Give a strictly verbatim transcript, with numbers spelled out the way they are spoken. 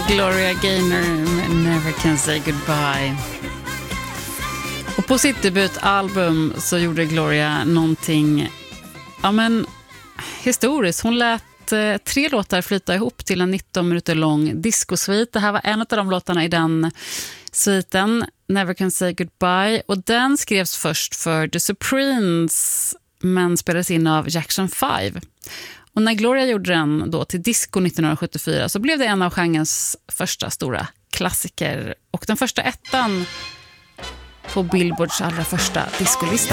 Gloria Gaynor med Never Can Say Goodbye. Och på sitt debutalbum så gjorde Gloria någonting, ja men, historiskt. Hon lät eh, tre låtar flyta ihop till en nitton minuter lång discosvit. Det här var en av de låtarna i den sviten, Never Can Say Goodbye. Och den skrevs först för The Supremes men spelades in av Jackson five. Och när Gloria gjorde den då till disco nittonhundrasjuttiofyra så blev det en av genrens första stora klassiker och den första ettan på Billboards allra första discolista.